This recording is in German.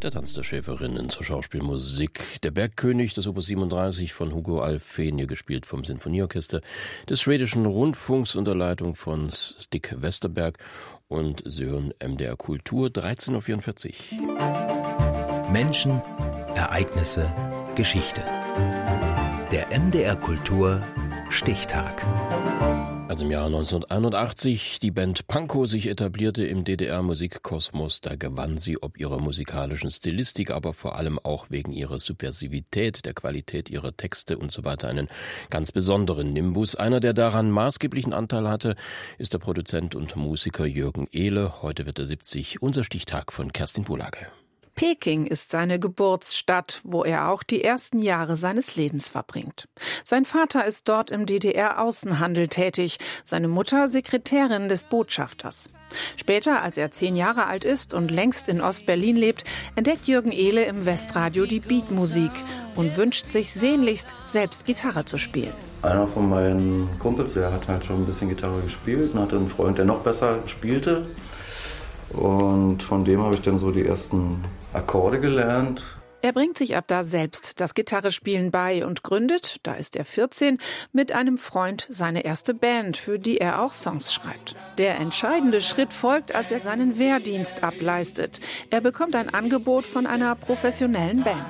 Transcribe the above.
Der Tanz der Schäferinnen zur Schauspielmusik. Der Bergkönig des Opus 37 von Hugo Alfvén, gespielt vom Sinfonieorchester des Schwedischen Rundfunks unter Leitung von Stig Westerberg. Und Sie hören MDR Kultur, 13.44 Uhr. Menschen, Ereignisse, Geschichte. Der MDR Kultur Stichtag. Als im Jahr 1981 die Band Pankow sich etablierte im DDR-Musikkosmos, da gewann sie ob ihrer musikalischen Stilistik, aber vor allem auch wegen ihrer Subversivität, der Qualität ihrer Texte und so weiter einen ganz besonderen Nimbus. Einer, der daran maßgeblichen Anteil hatte, ist der Produzent und Musiker Jürgen Ehle. Heute wird er 70. Unser Stichtag von Kerstin Bulake. Peking ist seine Geburtsstadt, wo er auch die ersten Jahre seines Lebens verbringt. Sein Vater ist dort im DDR-Außenhandel tätig, seine Mutter Sekretärin des Botschafters. Später, als er 10 Jahre alt ist und längst in Ost-Berlin lebt, entdeckt Jürgen Ehle im Westradio die Beatmusik und wünscht sich sehnlichst, selbst Gitarre zu spielen. Einer von meinen Kumpels, der hat halt schon ein bisschen Gitarre gespielt und hatte einen Freund, der noch besser spielte. Und von dem habe ich dann so die ersten Akkorde gelernt. Er bringt sich ab da selbst das Gitarrespielen bei und gründet, da ist er 14, mit einem Freund seine erste Band, für die er auch Songs schreibt. Der entscheidende Schritt folgt, als er seinen Wehrdienst ableistet. Er bekommt ein Angebot von einer professionellen Band.